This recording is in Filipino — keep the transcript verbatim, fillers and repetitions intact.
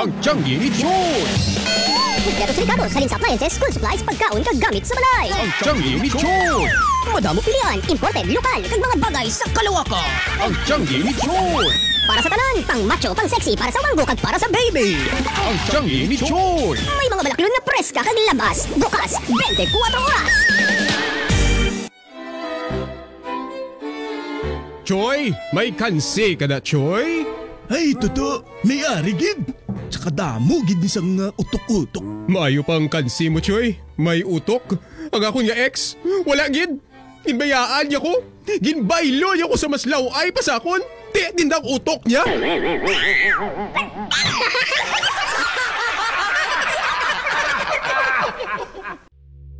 Ang Tianggi ni Choy! Kompleto sa Ricardo, salin sa appliances, school supplies, pagkaon, kagamit sa balay. Ang Tianggi ni Choy! Madamo pilihan, imported, lokal, kag mga bagay sa kalawaka. Ang Tianggi ni Choy! Para sa tanan, pang macho, pang sexy, para sa wanggo, kag para sa baby. Ang Tianggi ni Choy! May mga balaklon na preska, kag labas, bukas, twenty-four oras. Choy, may kansi ka na, Choy? Ay, toto, may ari gid. Tsaka damo gid ni sang uh, utok-utok. Maayo pang kansi mo, Choy. May utok. Ang akong nga ex, wala gid. Ginbayaan niya ko. Ginbaylo niya ko sa maslaw ay pasakon. Di, dindang utok niya.